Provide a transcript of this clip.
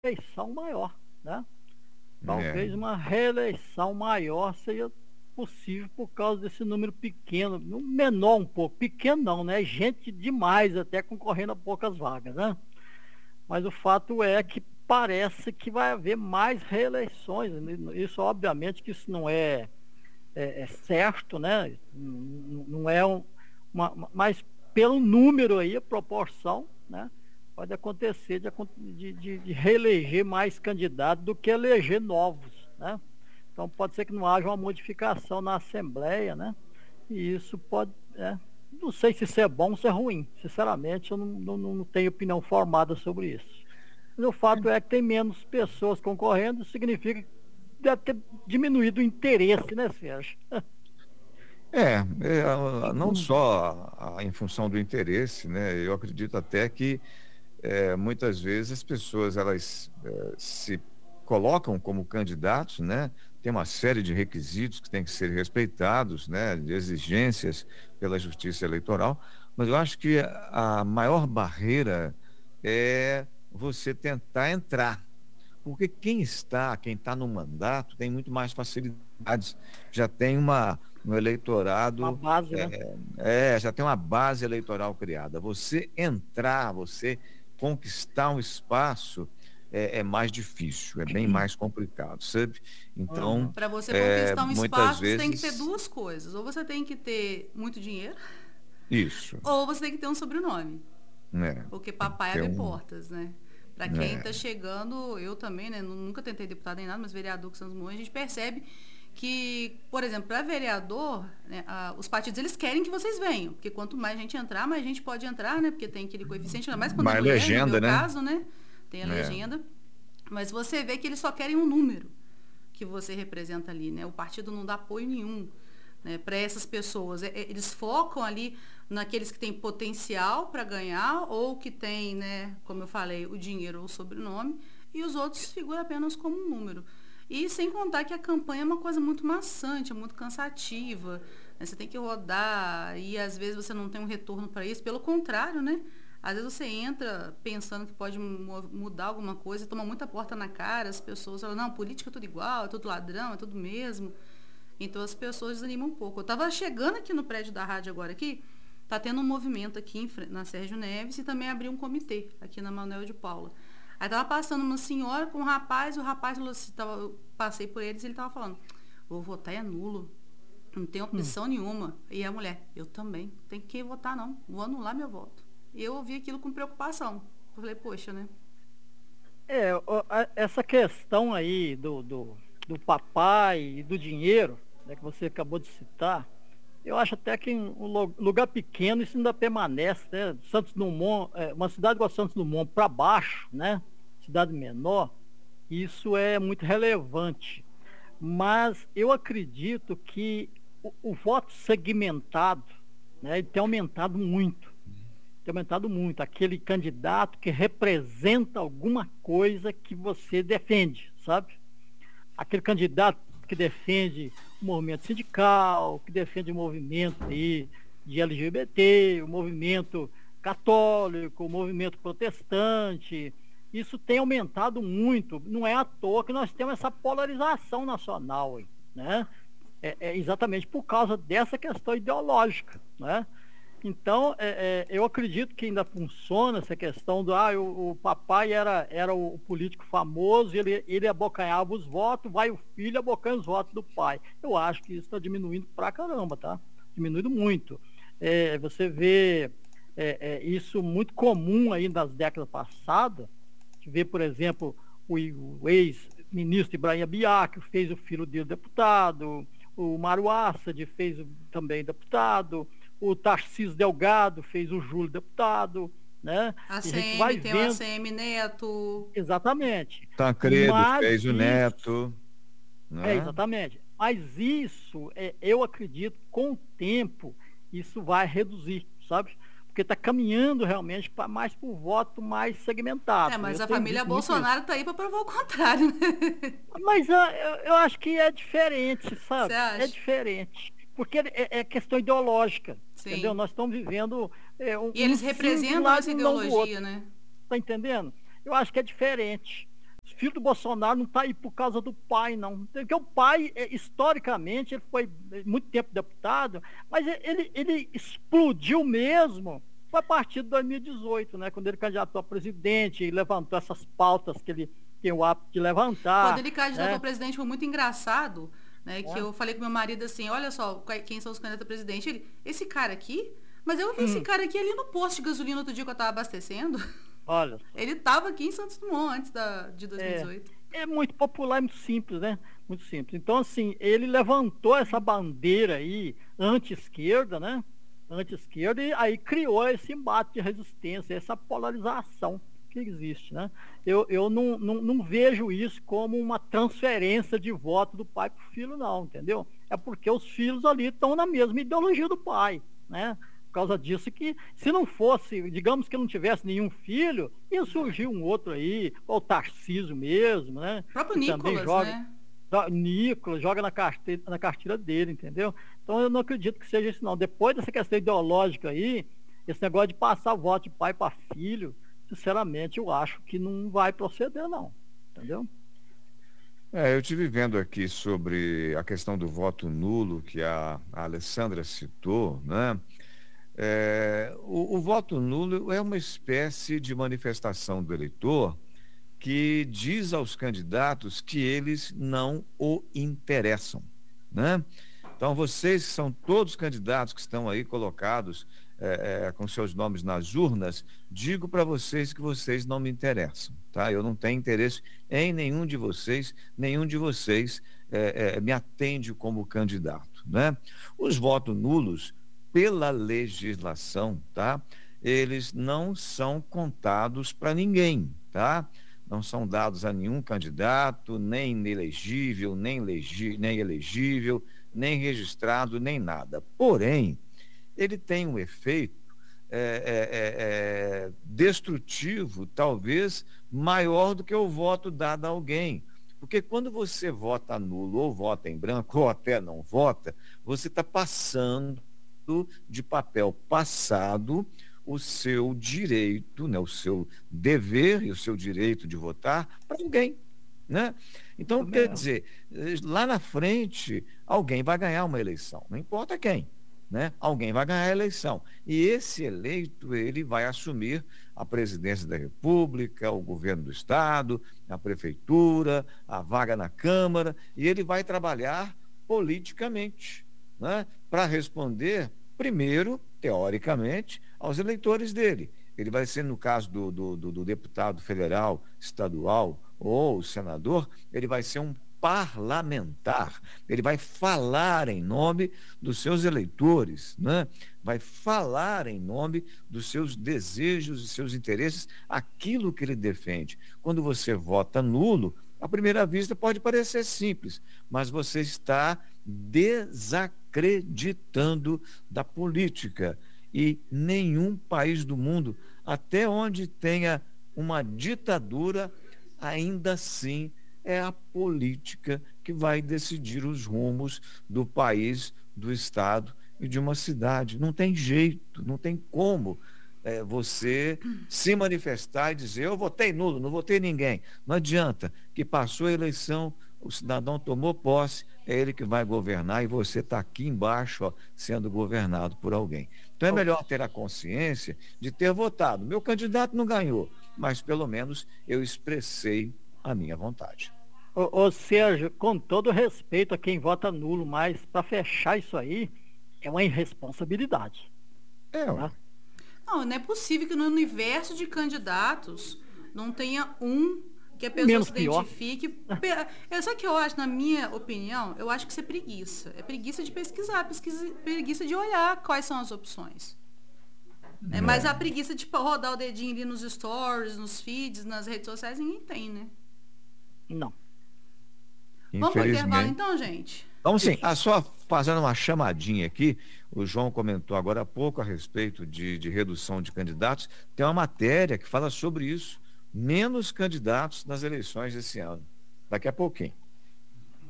eleição maior, né? É, Talvez uma reeleição maior seja possível por causa desse número pequeno, menor um pouco, pequeno não, né? Gente demais até concorrendo a poucas vagas, né? Mas o fato é que parece que vai haver mais reeleições. Isso, obviamente, que isso não é certo, né? Não é mas pelo número aí, a proporção, né? Pode acontecer de reeleger mais candidatos do que eleger novos, né? Então pode ser que não haja uma modificação na Assembleia, né? E isso pode, não sei se isso é bom ou se é ruim. Sinceramente, eu não tenho opinião formada sobre isso. Mas o fato é que tem menos pessoas concorrendo, significa que deve ter diminuído o interesse, né, Sérgio? não só em função do interesse, né? Eu acredito até que muitas vezes as pessoas elas se colocam como candidatos, né? Tem uma série de requisitos que têm que ser respeitados, né? De exigências pela Justiça Eleitoral, mas eu acho que a maior barreira é você tentar entrar, porque quem está no mandato tem muito mais facilidades, já tem um Uma eleitorado, base, né? já tem uma base eleitoral criada. Você entrar, você conquistar um espaço é mais difícil, é bem mais complicado, sabe? Então, Uhum. Para você conquistar um muitas espaço, você tem que ter vezes, duas coisas. Ou você tem que ter muito dinheiro, isso, ou você tem que ter um sobrenome. né? Porque Tem que papai ter abre um, portas, né? Para quem né? está chegando, eu também, né? Nunca tentei deputado nem nada, mas vereador que Santos Dumont, a gente percebe que, por exemplo, para vereador, né, os partidos eles querem que vocês venham, porque quanto mais gente entrar, mais gente pode entrar, né? Porque tem aquele coeficiente, ainda mais quando é Mais mulher, no meu legenda, né? caso, né? Tem a É, legenda. Mas você vê que eles só querem um número que você representa ali, né? O partido não dá apoio nenhum, né, para essas pessoas. Eles focam ali naqueles que têm potencial para ganhar ou que têm, né, como eu falei, o dinheiro ou o sobrenome, e os outros figuram apenas como um número. E sem contar que a campanha é uma coisa muito maçante, é muito cansativa, né? Você tem que rodar e às vezes você não tem um retorno para isso. Pelo contrário, né? Às vezes você entra pensando que pode mudar alguma coisa, toma muita porta na cara, as pessoas falam, não, política é tudo igual, é tudo ladrão, é tudo mesmo. Então as pessoas desanimam um pouco. Eu estava chegando aqui no prédio da rádio agora aqui, tá tendo um movimento aqui na Sérgio Neves e também abriu um comitê aqui na Manuel de Paula. Aí tava passando uma senhora com um rapaz, o rapaz falou assim, eu passei por eles e ele tava falando, vou votar é nulo, não tem Hum. opção nenhuma. E a mulher, eu também, tem que votar não, vou anular meu voto. E eu ouvi aquilo com preocupação. Eu falei, poxa, né? Essa questão aí do papai e do dinheiro, né, que você acabou de citar, eu acho até que em um lugar pequeno isso ainda permanece, né? Santos Dumont, uma cidade igual Santos Dumont para baixo, né? Cidade menor, isso é muito relevante. Mas eu acredito que o voto segmentado, né, ele tem aumentado muito. Tem aumentado muito. Aquele candidato que representa alguma coisa que você defende, sabe? Aquele candidato que defende o movimento sindical, que defende o movimento aí de LGBT, o movimento católico, o movimento protestante. Isso tem aumentado muito. Não é à toa que nós temos essa polarização nacional, né? É exatamente por causa dessa questão ideológica, né? Então, eu acredito que ainda funciona essa questão do o papai era o político famoso, ele abocanhava os votos, vai o filho abocanha os votos do pai. Eu acho que isso está diminuindo pra caramba, tá? Diminuindo muito. Você vê isso muito comum aí nas décadas passadas. Você vê, por exemplo, o ex-ministro Ibrahim Biá, que fez o filho dele deputado, o Mário Assad fez também deputado, o Tarcísio Delgado fez o Júlio deputado, né? E a gente vai ACM, tem o vendo ACM Neto. exatamente. Tancredo fez Mas o isso, neto, né? exatamente. Mas isso, eu acredito, com o tempo, isso vai reduzir, sabe? Porque está caminhando realmente mais para o voto mais segmentado. Mas Eu a tenho família visto muito isso. Bolsonaro tá aí para provar o contrário, né? Mas eu acho que é diferente, Você sabe? É acha? diferente. Porque é questão ideológica, entendeu? Sim. Nós estamos vivendo E um eles sim de um representam lado essa e não do ideologia, outro. né? Tá entendendo? Eu acho que é diferente. filho do Bolsonaro não está aí por causa do pai, não. Porque o pai, historicamente, ele foi muito tempo deputado, mas ele explodiu mesmo. Foi a partir de 2018, né? Quando ele candidatou a presidente e levantou essas pautas que ele tem o hábito de levantar. Quando ele candidatou né? a presidente foi muito engraçado, né? Que eu falei com meu marido assim, olha só, quem são os candidatos a presidente? Ele, esse cara aqui? Mas eu vi esse cara aqui ali no posto de gasolina outro dia que eu estava abastecendo. Olha. Ele estava aqui em Santos Dumont antes de 2018. É muito popular, é muito simples, né? Muito simples. Então, assim, ele levantou essa bandeira aí, anti-esquerda, né? Anti-esquerda, e aí criou esse embate de resistência, essa polarização que existe, né? Eu não vejo isso como uma transferência de voto do pai para o filho, não, entendeu? É porque os filhos ali estão na mesma ideologia do pai, né? Por causa disso que, se não fosse, digamos que não tivesse nenhum filho, ia surgir um outro aí, ou o Tarcísio mesmo, né? O próprio Que Nicolas, também joga, né? Nicolas joga na carteira dele, entendeu? Então eu não acredito que seja isso, não. Depois dessa questão ideológica aí, esse negócio de passar voto de pai para filho, sinceramente, eu acho que não vai proceder, não. Entendeu? Eu estive vendo aqui sobre a questão do voto nulo que a Alessandra citou, né? O voto nulo é uma espécie de manifestação do eleitor que diz aos candidatos que eles não o interessam, né? Então, vocês são todos candidatos que estão aí colocados com seus nomes nas urnas, digo para vocês que vocês não me interessam, tá? Eu não tenho interesse em nenhum de vocês me atende como candidato, né? Os votos nulos, pela legislação, tá? Eles não são contados para ninguém, tá? Não são dados a nenhum candidato, nem inelegível, nem elegível, nem registrado, nem nada. Porém, ele tem um efeito destrutivo, talvez maior do que o voto dado a alguém. Porque quando você vota nulo, ou vota em branco, ou até não vota, você está passando de papel passado o seu direito, né, o seu dever e o seu direito de votar para alguém, né? Então, quer dizer, lá na frente, alguém vai ganhar uma eleição, não importa quem, né? Alguém vai ganhar a eleição. E esse eleito, ele vai assumir a presidência da República, o governo do Estado, a prefeitura, a vaga na Câmara, e ele vai trabalhar politicamente, né, para responder, primeiro, teoricamente, aos eleitores dele. Ele vai ser, no caso do deputado federal, estadual ou senador, ele vai ser um parlamentar. Ele vai falar em nome dos seus eleitores, né? Vai falar em nome dos seus desejos e seus interesses, aquilo que ele defende. Quando você vota nulo, à primeira vista pode parecer simples, mas você está desacreditando da política. E nenhum país do mundo, até onde tenha uma ditadura, ainda assim é a política que vai decidir os rumos do país, do estado e de uma cidade. Não tem jeito, não tem como você se manifestar e dizer: eu votei nulo, não votei ninguém. Não adianta, que passou a eleição, o cidadão tomou posse, é ele que vai governar e você está aqui embaixo, ó, sendo governado por alguém. Então é melhor ter a consciência de ter votado. Meu candidato não ganhou, mas pelo menos eu expressei a minha vontade. Ou seja, com todo respeito a quem vota nulo, mas para fechar isso aí, é uma irresponsabilidade. Tá? Não é possível que no universo de candidatos não tenha um que a pessoa Menos se pior. identifique. Sabe o que eu acho, na minha opinião? Eu acho que isso é preguiça. É preguiça de pesquisar, preguiça de olhar quais são as opções. Mas a preguiça de rodar o dedinho ali nos stories, nos feeds, nas redes sociais, ninguém tem, né? Não. Vamos para o intervalo então, gente? Vamos sim. Só fazendo uma chamadinha aqui, o João comentou agora há pouco a respeito de redução de candidatos. Tem uma matéria que fala sobre isso. Menos candidatos nas eleições desse ano. Daqui a pouquinho.